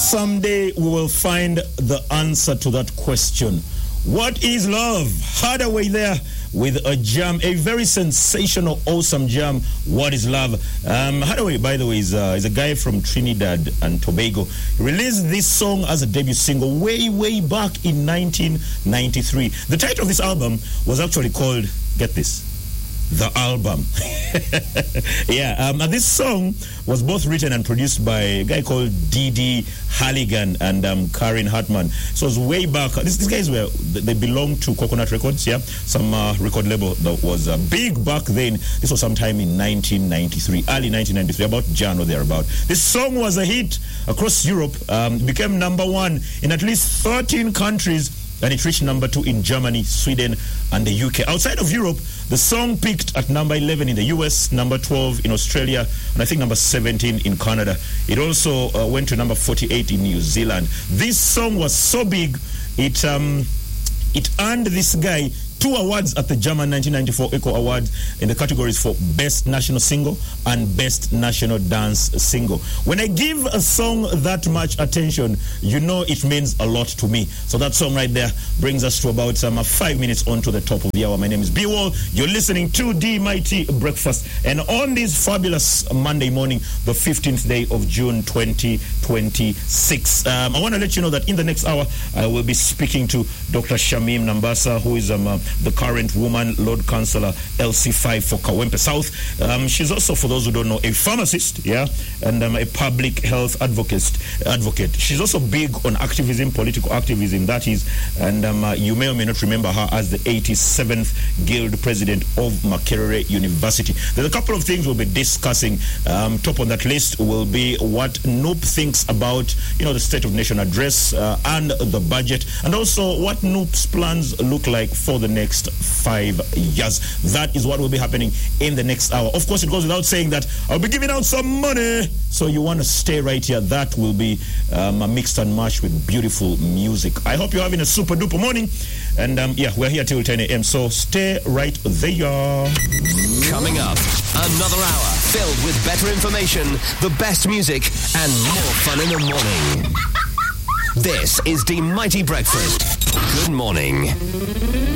someday we will find the answer to that question. What is love? Hardaway there with a jam, a very sensational, awesome jam. What is love? Hardaway, by the way, is a guy from Trinidad and Tobago. He released this song as a debut single way back in 1993. The title of this album was actually called, get this, The Album. And this song was both written and produced by a guy called Didi Halligan and Karen Hartman. So it was way back. These guys they belonged to Coconut Records, some record label that was big back then. This was sometime in 1993, early 1993, about Jan or thereabout. This song was a hit across Europe, became number one in at least 13 countries, and it reached number 2 in Germany, Sweden, and the UK. Outside of Europe, the song peaked at number 11 in the US, number 12 in Australia, and I think number 17 in Canada. It also went to number 48 in New Zealand. This song was so big, it earned this guy 2 awards at the German 1994 Echo Awards in the categories for Best National Single and Best National Dance Single. When I give a song that much attention, you know it means a lot to me. So that song right there brings us to about 5 minutes on to the top of the hour. My name is B-Wall. You're listening to The Mighty Breakfast. And on this fabulous Monday morning, the 15th day of June 2026, I want to let you know that in the next hour, I will be speaking to Dr. Shamim Nambasa, who is the current woman Lord Councillor LC5 for Kawempe South. She's also, for those who don't know, a pharmacist, and a public health advocate. She's also big on activism, political activism, that is, and you may or may not remember her as the 87th Guild President of Makerere University. There's a couple of things we'll be discussing. Top on that list will be what NUP thinks about, the State of Nation address and the budget, and also what NUP's plans look like for the next 5 years. That is what will be happening in the next hour. Of course, it goes without saying that I'll be giving out some money, so you want to stay right here. That will be mixed and matched with beautiful music. I hope you're having a super duper morning, and we're here till 10 a.m. So stay right there. Coming up, another hour filled with better information, the best music, and more fun in the morning. This is The Mighty Breakfast. Good morning.